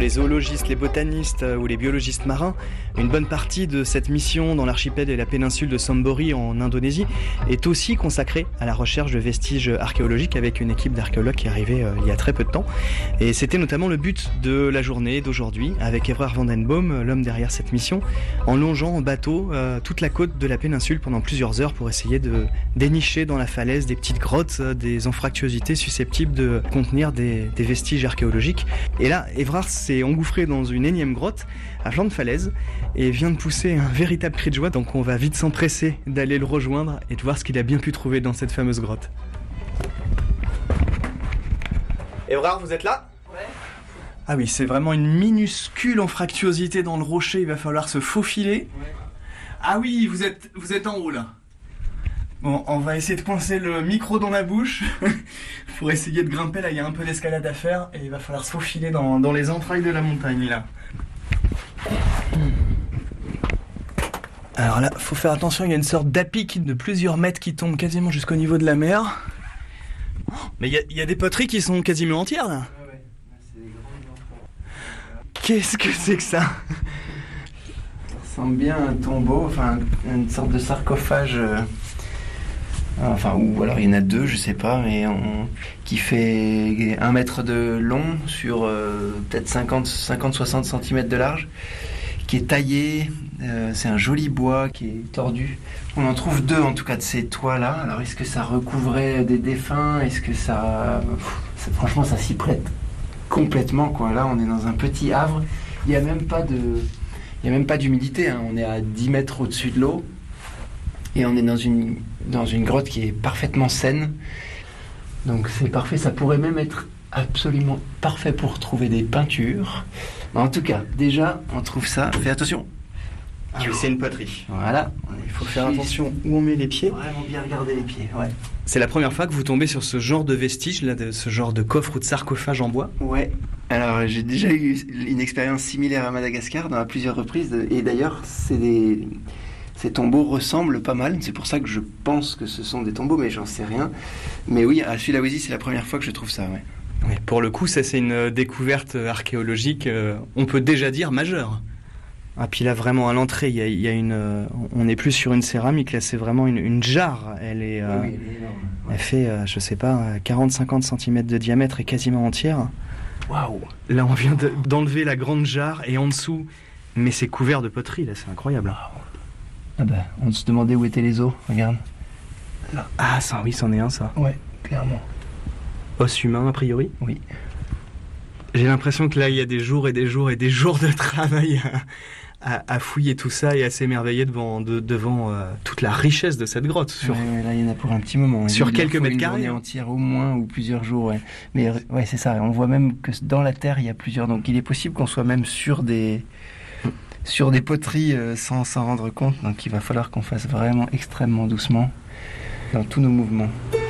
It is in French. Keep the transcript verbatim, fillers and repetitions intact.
les zoologistes, les botanistes ou les biologistes marins, une bonne partie de cette mission dans l'archipel et la péninsule de Sambori en Indonésie est aussi consacrée à la recherche de vestiges archéologiques avec une équipe d'archéologues qui est arrivée euh, il y a très peu de temps. Et c'était notamment le but de la journée d'aujourd'hui avec Evrard van den Boom, l'homme derrière cette mission, en longeant en bateau euh, toute la côte de la péninsule pendant plusieurs heures pour essayer de dénicher dans la falaise des petites grottes, euh, des anfractuosités susceptibles de contenir des, des vestiges archéologiques. Et là, Evrard s'est engouffré dans une énième grotte à flanc de falaise et vient de pousser un véritable cri de joie, donc on va vite s'empresser d'aller le rejoindre et de voir ce qu'il a bien pu trouver dans cette fameuse grotte. Evrard, vous êtes là ? Ouais. Ah oui, c'est vraiment une minuscule anfractuosité dans le rocher, il va falloir se faufiler. Ouais. Ah oui, vous êtes, vous êtes en haut là. Bon, on va essayer de coincer le micro dans la bouche pour essayer de grimper. Là, il y a un peu d'escalade à faire et il va falloir se faufiler dans, dans les entrailles de la montagne là. Alors là, faut faire attention, il y a une sorte d'apic de plusieurs mètres qui tombe quasiment jusqu'au niveau de la mer. Mais il y a, il y a des poteries qui sont quasiment entières là. Ouais, ouais. C'est des grands enfants. Qu'est-ce que c'est que ça ? Ça ressemble bien à un tombeau, enfin une sorte de sarcophage. Euh... Enfin, ou alors il y en a deux, je sais pas, mais on... qui fait un mètre de long sur euh, peut-être cinquante à soixante centimètres de large, qui est taillé. Euh, c'est un joli bois qui est tordu. On en trouve deux en tout cas de ces toits-là. Alors est-ce que ça recouvrait des défunts ? Est-ce que ça... Pff, franchement, ça s'y prête complètement, quoi. Là, on est dans un petit havre. Il n'y a même pas de... Il y a même pas d'humidité, hein. On est à dix mètres au-dessus de l'eau. Et on est dans une, dans une grotte qui est parfaitement saine. Donc c'est parfait, ça pourrait même être absolument parfait pour trouver des peintures. En tout cas, déjà, on trouve ça. Fais attention. Ah oui, c'est une poterie. Voilà. Il faut faire attention où on met les pieds. Vraiment bien regarder les pieds, ouais. C'est la première fois que vous tombez sur ce genre de vestige, là, de ce genre de coffre ou de sarcophage en bois ? Ouais. Alors, j'ai déjà eu une expérience similaire à Madagascar, dans à plusieurs reprises. Et d'ailleurs, c'est des... ces tombeaux ressemblent pas mal. C'est pour ça que je pense que ce sont des tombeaux, mais j'en sais rien. Mais oui, à Sulawesi, c'est la première fois que je trouve ça, ouais. Oui, pour le coup, ça, c'est une découverte archéologique, euh, on peut déjà dire majeure. Ah, puis là, vraiment, à l'entrée, il y a, il y a une... Euh, on n'est plus sur une céramique, là, c'est vraiment une, une jarre. Elle est... Euh, oui, elle est énorme. Ouais. Elle fait, euh, je sais pas, quarante à cinquante centimètres de diamètre et quasiment entière. Waouh ! Là, on vient de, d'enlever la grande jarre et en dessous, mais c'est couvert de poterie, là, c'est incroyable. Wow. Ah bah, on se demandait où étaient les os, regarde. Là. Ah, ça, oui, c'en est un, ça. Ouais, clairement. Os humain, a priori ? Oui. J'ai l'impression que là, il y a des jours et des jours et des jours de travail à, à, à fouiller tout ça et à s'émerveiller devant, de, devant euh, toute la richesse de cette grotte. Sur... Ouais, ouais, là, il y en a pour un petit moment. Sur il quelques mètres carrés. Une journée entière au moins, ou plusieurs jours, ouais. Mais ouais, c'est ça. On voit même que dans la terre, il y a plusieurs. Donc, il est possible qu'on soit même sur des... sur des poteries euh, sans s'en rendre compte. Donc il va falloir qu'on fasse vraiment extrêmement doucement dans tous nos mouvements.